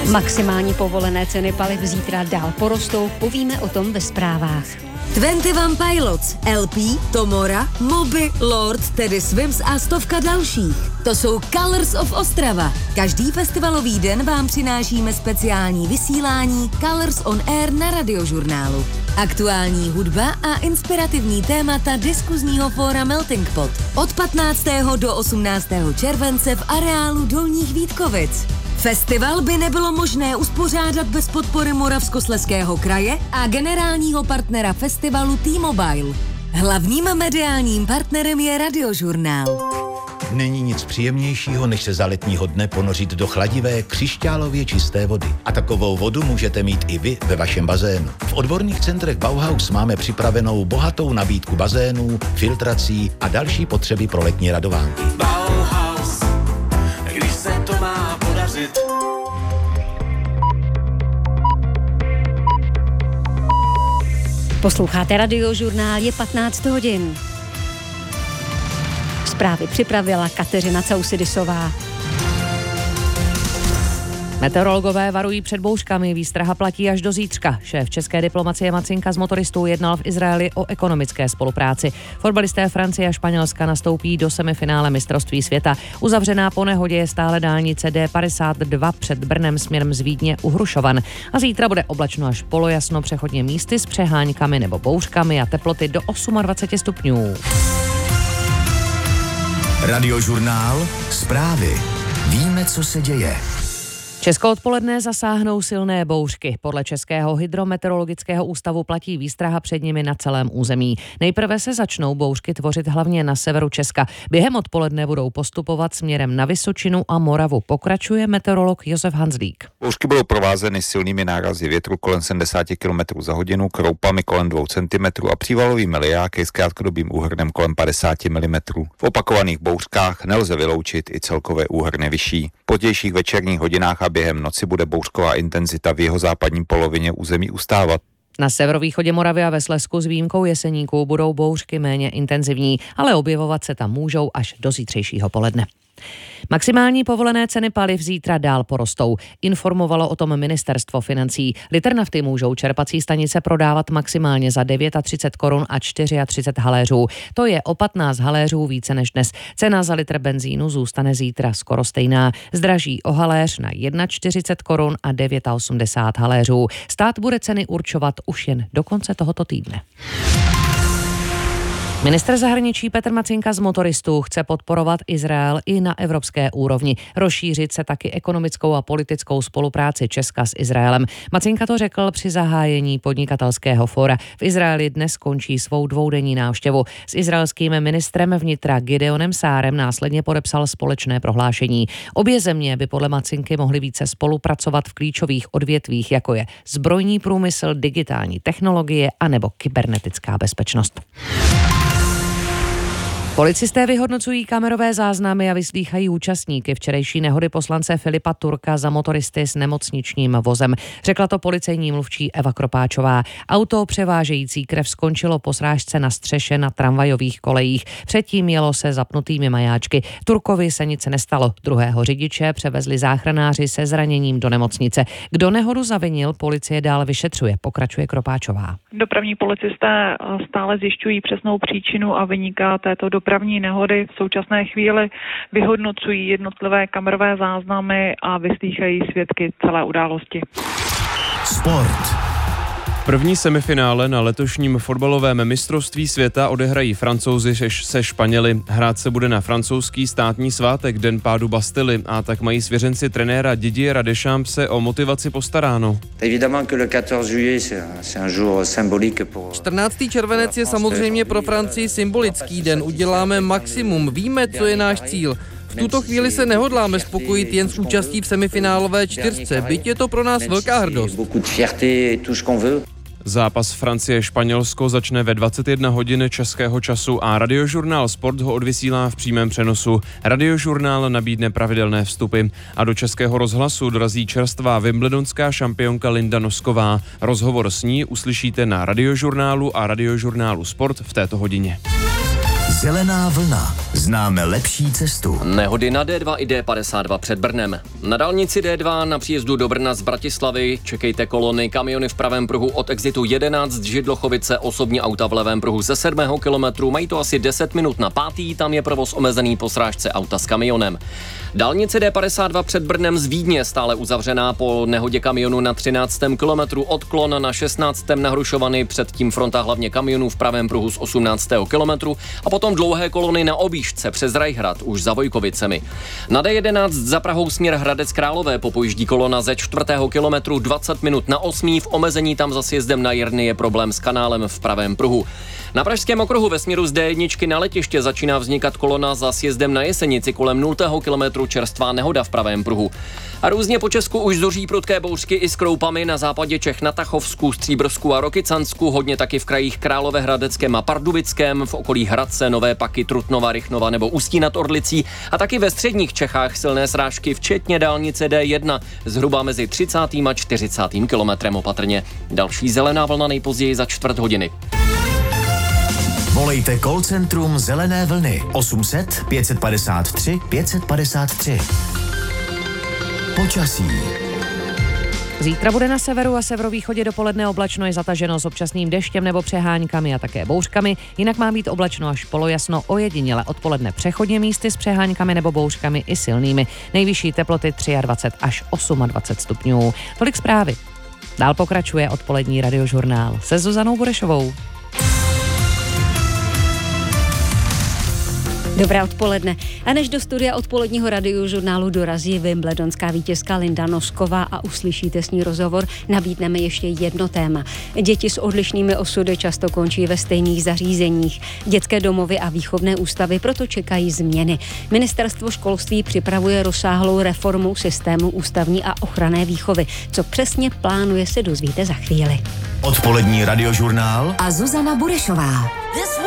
Maximální povolené ceny paliv zítra dál porostou, povíme o tom ve zprávách. 21 Pilots, LP, Tomora, Moby, Lord, Teddy Swims a stovka dalších. To jsou Colors of Ostrava. Každý festivalový den vám přinášíme speciální vysílání Colors on Air na Radiožurnálu. Aktuální hudba a inspirativní témata diskuzního fóra Melting Pot. Od 15. do 18. července v areálu Dolních Vítkovic. Festival by nebylo možné uspořádat bez podpory Moravskoslezského kraje a generálního partnera festivalu T-Mobile. Hlavním mediálním partnerem je Radiožurnál. Není nic příjemnějšího, než se za letního dne ponořit do chladivé, křišťálově čisté vody. A takovou vodu můžete mít i vy ve vašem bazénu. V odborných centrech Bauhaus máme připravenou bohatou nabídku bazénů, filtrací a další potřeby pro letní radovánky. Bauhaus, když se to má podařit. Posloucháte Radiožurnál, je 15 hodin. Zprávy připravila Kateřina Causidisová. Meteorologové varují před bouřkami, výstraha platí až do zítřka. Šéf české diplomacie Macinka s motoristou jednal v Izraeli o ekonomické spolupráci. Fotbalisté Francie a Španělska nastoupí do semifinále mistrovství světa. Uzavřená po nehodě je stále dálnice D52 před Brnem směrem z Vídně u Hrušovan. A zítra bude oblačno až polojasno, přechodně místy s přeháňkami nebo bouřkami a teploty do 28 stupňů. Radiožurnál, zprávy. Víme, co se děje. Česko odpoledne zasáhnou silné bouřky. Podle Českého hydrometeorologického ústavu platí výstraha před nimi na celém území. Nejprve se začnou bouřky tvořit hlavně na severu Česka. Během odpoledne budou postupovat směrem na Vysočinu a Moravu. Pokračuje meteorolog Josef Hanzlík. Bouřky budou provázeny silnými nárazy větru kolem 70 km za hodinu, kroupami kolem 2 cm a přívalovými lijáky s krátkodobým úhrnem kolem 50 mm. V opakovaných bouřkách nelze vyloučit i celkové úhrny vyšší. V pozdějších večerních hodinách a během noci bude bouřková intenzita v jihozápadní polovině území ustávat. Na severovýchodě Moravy a ve Slezsku s výjimkou Jeseníků budou bouřky méně intenzivní, ale objevovat se tam můžou až do zítřejšího poledne. Maximální povolené ceny paliv zítra dál porostou. Informovalo o tom ministerstvo financí. Litr nafty můžou čerpací stanice prodávat maximálně za 39 korun a 34 haléřů. To je o 15 haléřů více než dnes. Cena za litr benzínu zůstane zítra skoro stejná. Zdraží o haléř na 41 korun a 89 haléřů. Stát bude ceny určovat už jen do konce tohoto týdne. Ministr zahraničí Petr Macinka z motoristů chce podporovat Izrael i na evropské úrovni. Rozšířit se taky ekonomickou a politickou spolupráci Česka s Izraelem. Macinka to řekl při zahájení podnikatelského fóra. V Izraeli dnes končí svou dvoudenní návštěvu. S izraelským ministrem vnitra Gideonem Sárem následně podepsal společné prohlášení. Obě země by podle Macinky mohly více spolupracovat v klíčových odvětvích, jako je zbrojní průmysl, digitální technologie a nebo kybernetická bezpečnost. Policisté vyhodnocují kamerové záznamy a vyslýchají účastníky včerejší nehody poslance Filipa Turka za motoristy s nemocničním vozem. Řekla to policejní mluvčí Eva Kropáčová. Auto převážející krev skončilo po srážce na střeše na tramvajových kolejích. Předtím jelo se zapnutými majáčky. Turkovi se nic nestalo. Druhého řidiče převezli záchranáři se zraněním do nemocnice. Kdo nehodu zavinil, policie dál vyšetřuje, pokračuje Kropáčová. Dopravní policisté stále zjišťují přesnou příčinu a viníka této dopravní nehody. V současné chvíli vyhodnocují jednotlivé kamerové záznamy a vyslýchají svědky celé události. Sport. První semifinále na letošním fotbalovém mistrovství světa odehrají Francouzi se Španěli. Hrát se bude na francouzský státní svátek, Den pádu Bastily, a tak mají svěřenci trenéra Didiera Deschamps se o motivaci postaráno. 14. červenec je samozřejmě pro Francii symbolický den. Uděláme maximum, víme, co je náš cíl. V tuto chvíli se nehodláme spokojit jen s účastí v semifinálové čtyřce, byť je to pro nás velká hrdost. Zápas Francie-Španělsko začne ve 21 hodin českého času a Radiožurnál Sport ho odvysílá v přímém přenosu. Radiožurnál nabídne pravidelné vstupy a do Českého rozhlasu dorazí čerstvá wimbledonská šampionka Linda Nosková. Rozhovor s ní uslyšíte na Radiožurnálu a Radiožurnálu Sport v této hodině. Zelená vlna. Známe lepší cestu. Nehody na D2 i D52 před Brnem. Na dálnici D2 na příjezdu do Brna z Bratislavy čekejte kolony, kamiony v pravém pruhu od exitu 11 Židlochovice, osobní auta v levém pruhu ze 7. kilometru. Mají to asi 10 minut na 5. Tam je provoz omezený po srážce auta s kamionem. Dálnice D52 před Brnem z Vídně stále uzavřená po nehodě kamionu na 13. kilometru, odklon na 16. na Hrušovany, předtím fronta hlavně kamionů v pravém pruhu z 18. kilometru a potom dlouhé kolony na objížďce přes Rajhrad už za Vojkovicemi. Na D11 za Prahou směr Hradec Králové popojíždí kolona ze 4. kilometru 20 minut na 8. V omezení tam za sjezdem na Jirny je problém s kanálem v pravém pruhu. Na Pražském okruhu ve směru z D1 na letiště začíná vznikat kolona za sjezdem na Jesenici kolem 0. kilometru, čerstvá nehoda v pravém pruhu. A různě po Česku už zuří prudké bouřky i s kroupami, na západě Čech na Tachovsku, Stříbrsku a Rokycansku, hodně taky v krajích Královéhradeckém a Pardubickém, v okolí Hradce, Nové Paky, Trutnova, Rychnova nebo Ústí nad Orlicí a taky ve středních Čechách silné srážky, včetně dálnice D1, zhruba mezi 30. a 40. kilometrem opatrně. Další zelená vlna nejpozději za 4 hodiny. Volejte call centrum Zelené vlny 800 553 553. Počasí. Zítra bude na severu a severovýchodě dopoledne oblačno, je zataženo s občasným deštěm nebo přeháňkami a také bouřkami. Jinak má být oblačno až polojasno, ojediněle odpoledne přechodně místy s přeháňkami nebo bouřkami i silnými. Nejvyšší teploty 23 až 28 stupňů. Tolik zprávy. Dál pokračuje odpolední radiožurnál se Zuzanou Burešovou. Dobré odpoledne. A než do studia odpoledního radiožurnálu dorazí wimbledonská vítězka Linda Nosková a uslyšíte s ní rozhovor, nabídneme ještě jedno téma. Děti s odlišnými osudy často končí ve stejných zařízeních. Dětské domovy a výchovné ústavy proto čekají změny. Ministerstvo školství připravuje rozsáhlou reformu systému ústavní a ochranné výchovy. Co přesně plánuje, se dozvíte za chvíli. Odpolední radiožurnál a Zuzana Burešová.